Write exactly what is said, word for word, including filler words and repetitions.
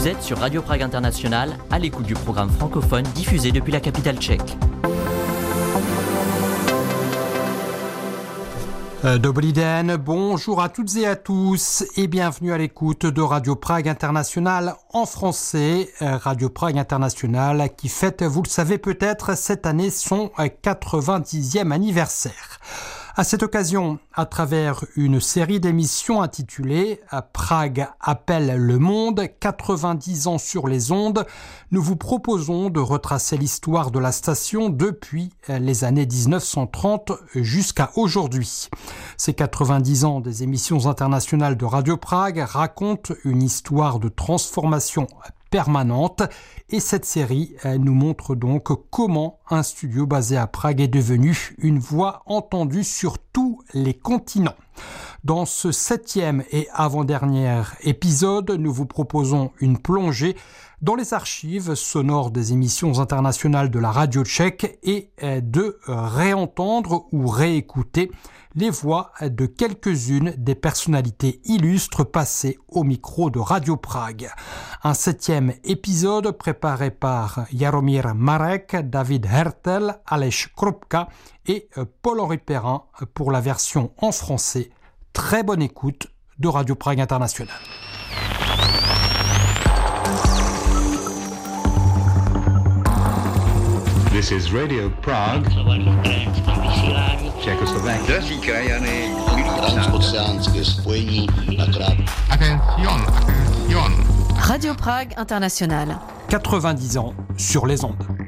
Vous êtes sur Radio Prague International, à l'écoute du programme francophone diffusé depuis la capitale tchèque. Dobrý den, bonjour à toutes et à tous et bienvenue à l'écoute de Radio Prague International en français. Radio Prague International qui fête, vous le savez peut-être, cette année son quatre-vingt-dixième anniversaire. À cette occasion, à travers une série d'émissions intitulée « Prague appelle le monde, quatre-vingt-dix ans sur les ondes », nous vous proposons de retracer l'histoire de la station depuis les années dix-neuf cent trente jusqu'à aujourd'hui. Ces quatre-vingt-dix ans des émissions internationales de Radio Prague racontent une histoire de transformation permanente et cette série nous montre donc comment un studio basé à Prague est devenu une voix entendue sur tous les continents. Dans ce septième et avant-dernier épisode, nous vous proposons une plongée dans les archives sonores des émissions internationales de la radio tchèque et de réentendre ou réécouter les voix de quelques-unes des personnalités illustres passées au micro de Radio Prague. Un septième épisode préparé par Jaromír Marek, David Hertel, Aleš Krupka et Paul-Henri Perrin pour la version en français. Très bonne écoute de Radio Prague International. This is Radio Prague, Czechoslovakia. Transoceánské spojení na krát. Attention, attention. Radio Prague International. quatre-vingt-dix ans sur les ondes.